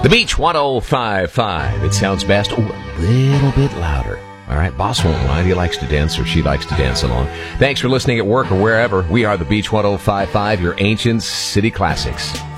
The Beach 105.5. It sounds best. Oh, a little bit louder. All right, boss won't mind. He likes to dance, or she likes to dance along. Thanks for listening at work or wherever. We are the Beach 105.5, your ancient city classics.